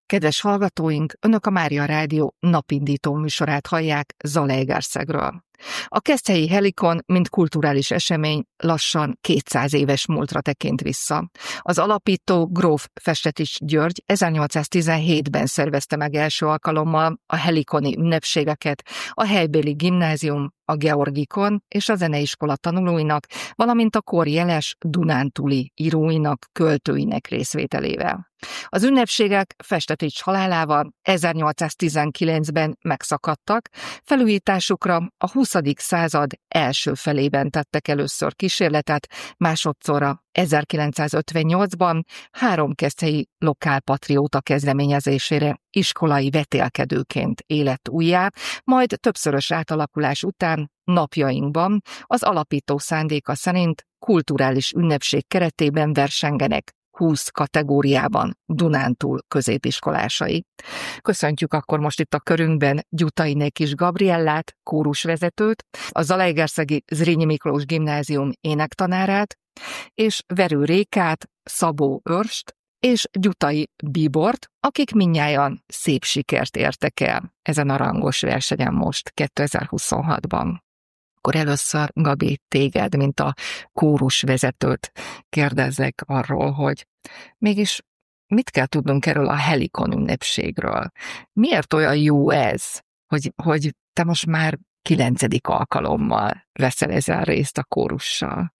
Kedves hallgatóink, Önök a Mária Rádió napindító műsorát hallják Zalaegerszegről. A keszthelyi Helikon, mint kulturális esemény lassan 200 éves múltra tekint vissza. Az alapító gróf Festetics György 1817-ben szervezte meg első alkalommal a helikoni ünnepségeket a helybéli gimnázium, a Georgikon és a zeneiskola tanulóinak, valamint a kor jeles dunántúli íróinak, költőinek részvételével. Az ünnepségek Festetics halálával 1819-ben megszakadtak, felújításukra a 20. század első felében tettek először kísérletet, másodszorra 1958-ban 3 keszthelyi lokálpatrióta kezdeményezésére iskolai vetélkedőként élet újjá, majd többszörös átalakulás után napjainkban az alapító szándéka szerint kulturális ünnepség keretében versengenek 20 kategóriában Dunántúl középiskolásai. Köszöntjük akkor most itt a körünkben Gyutainé Kis Gabriellát, kórusvezetőt, a Zalaegerszegi Zrínyi Miklós Gimnázium énektanárát, és Verő Rékát, Szabó Őrst és Gyutai Bíbort, akik mindnyájan szép sikert értek el ezen a rangos versenyen most 2026-ban. Akkor először, Gabi, téged, mint a kórusvezetőt kérdezzek arról, hogy mégis mit kell tudnunk erről a Helikon ünnepségről? Miért olyan jó ez, hogy te most már 9. alkalommal veszel ezen részt a kórussal?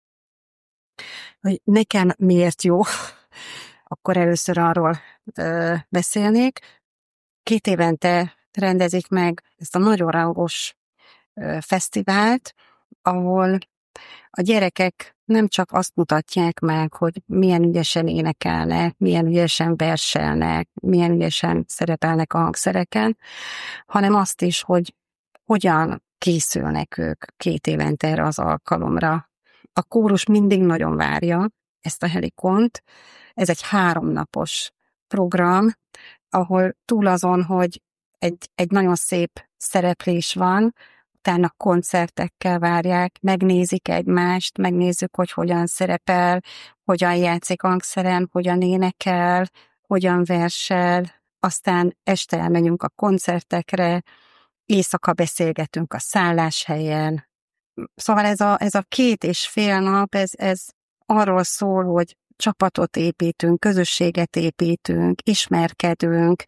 Hogy nekem miért jó, akkor először arról beszélnék. 2 évente rendezik meg ezt a nagyon rangos fesztivált, ahol a gyerekek nem csak azt mutatják meg, hogy milyen ügyesen énekelnek, milyen ügyesen verselnek, milyen ügyesen szerepelnek a hangszereken, hanem azt is, hogy hogyan készülnek ők 2 évente erre az alkalomra. A kórus mindig nagyon várja ezt a Helikont. Ez egy 3 napos program, ahol túl azon, hogy egy nagyon szép szereplés van, utána koncertekkel várják, megnézik egymást, megnézzük, hogy hogyan szerepel, hogyan játszik hangszeren, hogyan énekel, hogyan versel, aztán este elmegyünk a koncertekre, éjszaka beszélgetünk a szálláshelyen. Szóval ez a 2,5 nap, ez arról szól, hogy csapatot építünk, közösséget építünk, ismerkedünk,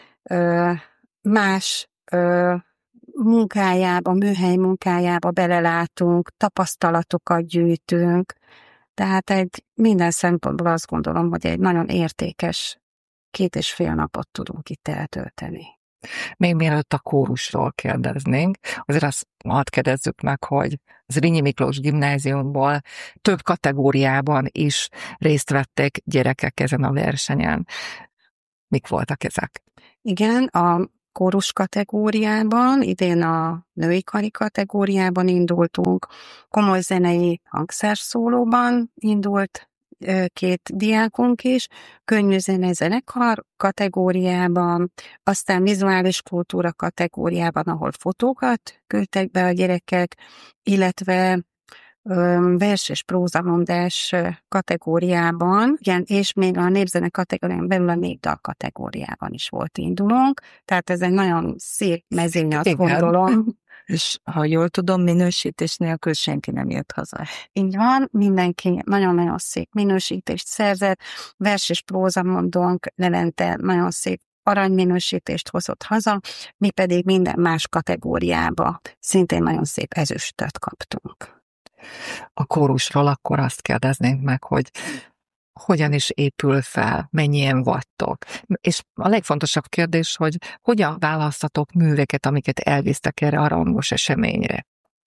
más munkájába, műhely munkájába belelátunk, tapasztalatokat gyűjtünk, tehát minden szempontból azt gondolom, hogy egy nagyon értékes 2,5 napot tudunk itt eltölteni. Még mielőtt a kórusról kérdeznénk, azért azt hadd kérdezzük meg, hogy Zrínyi Miklós Gimnáziumból több kategóriában is részt vettek gyerekek ezen a versenyen. Mik voltak ezek? Igen, a kórus kategóriában, idén a női kari kategóriában indultunk, komoly zenei hangszerszólóban indult 2 diákunk is, könnyű zene zenekar kategóriában, aztán vizuális kultúra kategóriában, ahol fotókat küldtek be a gyerekek, illetve vers és prózamondás kategóriában, igen, és még a népzene kategórián belül a népdal kategóriában is volt indulónk, tehát ez egy nagyon szép mezőny, azt gondolom. És ha jól tudom, minősítés nélkül senki nem jött haza. Így van, mindenki nagyon-nagyon szép minősítést szerzett, vers és prózamondónk Levente nagyon szép aranyminősítést hozott haza, mi pedig minden más kategóriába szintén nagyon szép ezüstöt kaptunk. A kórusról akkor azt kérdeznénk meg, hogy hogyan is épül fel, mennyien vagytok. És a legfontosabb kérdés, hogy hogyan választatok műveket, amiket elvisztek erre a rangos eseményre.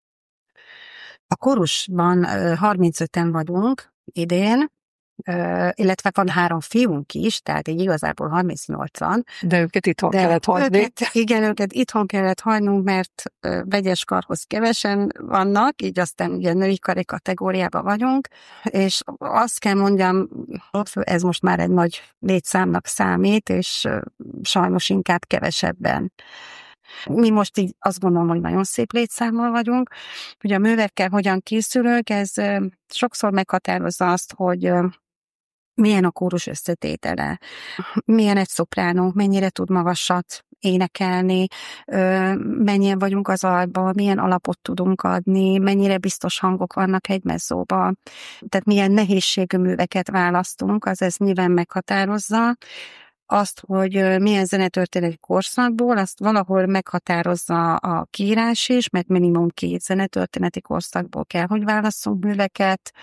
A kórusban 35-en vagyunk idén, illetve van 3 fiunk is, tehát így igazából 38-an. De őket itthon kellett hagyni. Őket itthon kellett hagynunk, mert vegyes karhoz kevesen vannak, így aztán ugye női kari kategóriában vagyunk, és azt kell mondjam, ez most már egy nagy létszámnak számít, és sajnos inkább kevesebben. Mi most így azt gondolom, hogy nagyon szép létszámmal vagyunk. Ugye a művekkel hogyan készülök, ez sokszor meghatározza azt, hogy milyen a kórus összetétele, milyen egy szopránunk, mennyire tud magasat énekelni, mennyien vagyunk az alpban, milyen alapot tudunk adni, mennyire biztos hangok vannak egy mezzóban. Tehát milyen nehézségű műveket választunk, az ez nyilván meghatározza. Azt, hogy milyen zenetörténeti korszakból, azt valahol meghatározza a kiírás is, mert minimum 2 zenetörténeti korszakból kell, hogy válasszunk műveket.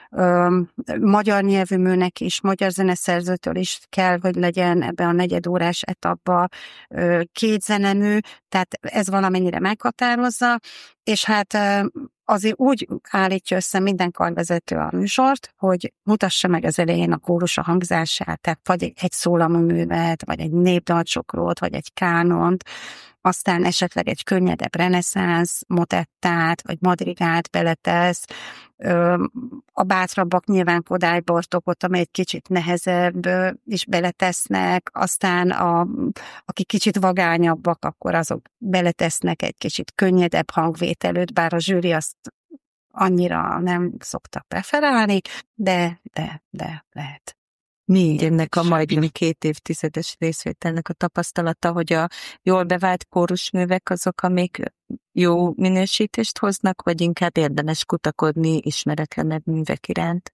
Magyar nyelvű műnek is, magyar zeneszerzőtől is kell, hogy legyen ebbe a negyedórás etapba 2 zenemű, tehát ez valamennyire meghatározza, és hát azért úgy állítja össze minden karvezető a műsort, hogy mutassa meg az elején a kórus a hangzását, tehát vagy egy szólamú művet, vagy egy népdalcsokrot, vagy egy kánont, aztán esetleg egy könnyedebb reneszánsz motettát, vagy madrigált beletesz, a bátrabbak nyilván Kodály Bartókot, amely egy kicsit nehezebb is beletesznek, aztán akik kicsit vagányabbak, akkor azok beletesznek egy kicsit könnyedebb hangvételőt, bár a zsűri azt annyira nem szokta preferálni, de lehet. Mi ennek a majdnem 2 évtizedes részvételnek a tapasztalata, hogy a jól bevált kórusművek azok, amik jó minősítést hoznak, vagy inkább érdemes kutakodni ismeretlenebb művek iránt?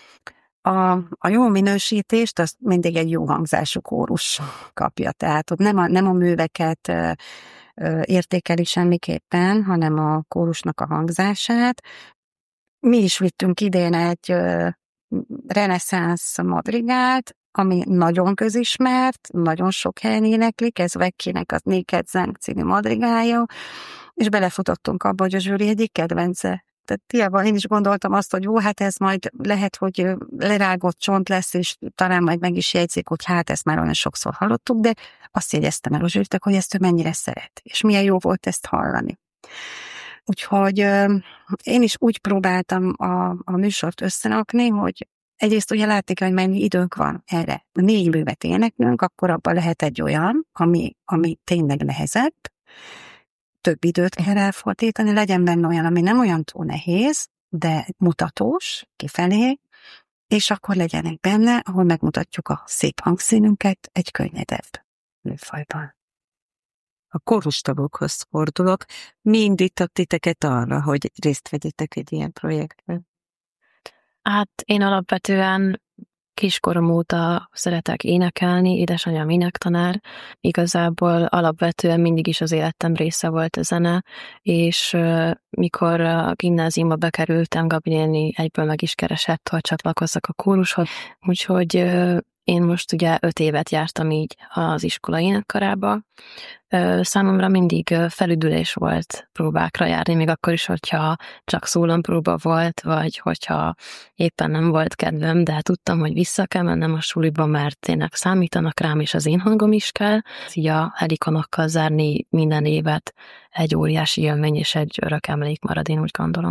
A jó minősítést azt mindig egy jó hangzású kórus kapja, tehát ott nem a műveket értékeli semmiképpen, hanem a kórusnak a hangzását. Mi is vittünk idén egy reneszánsz madrigált, ami nagyon közismert, nagyon sok helyen éneklik, ez Vecchinek az Naked Zeng című madrigálja, és belefutottunk abba, hogy a zsűri egyik kedvence. Tehát hiába én is gondoltam azt, hogy jó, hát ez majd lehet, hogy lerágott csont lesz, és talán majd meg is jegyzik, hogy hát ezt már olyan sokszor hallottuk, de azt jegyeztem el a zsűritek, hogy ezt ő mennyire szeret, és milyen jó volt ezt hallani. Úgyhogy én is úgy próbáltam a műsort összerakni, hogy egyrészt ugye látni kell, hogy mennyi időnk van erre. 4 művet éneklünk, akkor abban lehet egy olyan, ami tényleg nehezebb, több időt kell elfordítani, legyen benne olyan, ami nem olyan túl nehéz, de mutatós kifelé, és akkor legyenek benne, ahol megmutatjuk a szép hangszínünket egy könnyedebb műfajban. A kórustagokhoz fordulok. Mi indított titeket arra, hogy részt vegyetek egy ilyen projektben? Hát én alapvetően kiskorom óta szeretek énekelni, édesanyám énektanár, igazából alapvetően mindig is az életem része volt a zene, és mikor a gimnáziumba bekerültem, Gabi néni egyből meg is keresett, hogy csatlakozzak a kórushoz, úgyhogy én most ugye 5 évet jártam így az iskola énekkarába. Számomra mindig felüdülés volt próbákra járni, még akkor is, hogyha csak szólampróba volt, vagy hogyha éppen nem volt kedvem, de tudtam, hogy vissza kell mennem a suliba, mert tényleg számítanak rám, és az én hangom is kell. Így a Helikonokkal zárni minden évet egy óriási élmény, és egy örök emlék marad, én úgy gondolom.